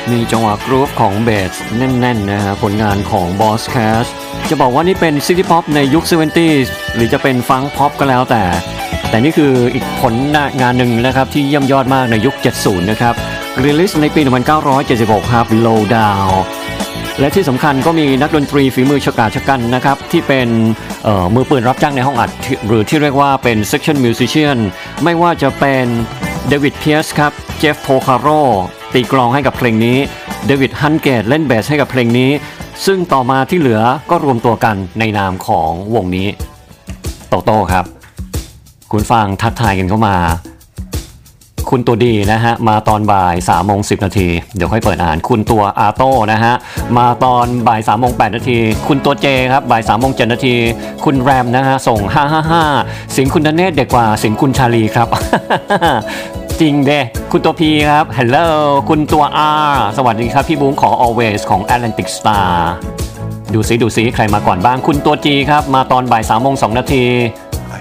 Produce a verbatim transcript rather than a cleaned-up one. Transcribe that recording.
มีจังหวะกรุ๊ปของเบสแน่นๆนะฮะผลงานของ Boss Cash จะบอกว่านี่เป็นซิตี้พ็อปในยุค เซเวนตี้ หรือจะเป็นฟังก์พ็อปก็แล้วแต่แต่นี่คืออีกผลงานหนึ่งนะครับที่เยี่ยมยอดมากในยุค เจ็ดสิบ นะครับรีลิสในปี หนึ่งพันเก้าร้อยเจ็ดสิบหก ครับ Low Down และที่สำคัญก็มีนักดนตรีฝีมือชะกาจชะกันนะครับที่เป็นมือปืนรับจ้างในห้องอัดหรือที่เรียกว่าเป็น section musician ไม่ว่าจะเป็นเดวิดเพียร์สครับเจฟโพคาโรตีกลองให้กับเพลงนี้เดวิดฮันเกตเล่นเบสให้กับเพลงนี้ซึ่งต่อมาที่เหลือก็รวมตัวกันในนามของวงนี้โตโต้ครับคุณฟังทักทายกันเข้ามาคุณตัวดีนะฮะมาตอนบ่ายสามโมงสิบนาทีเดี๋ยวค่อยเปิดอ่านคุณตัวอาโต้นะฮะมาตอนบ่ายสามโมงแปดนาทีคุณตัวเจครับบ่ายสามโมงเจ็ดนาทีคุณแรมนะฮะส่งห้าห้าห้าเสียงคุณธเนศเด็กกว่าเสียงคุณชาลีครับ จริงเด้คุณตัวพีครับฮัลโหลคุณตัว R สวัสดีครับพี่บุ้งของ Always ของ Atlantic Star ดูซิดูซิใครมาก่อนบ้างคุณตัว G ครับมาตอนบ่ายสามโมงสองนาที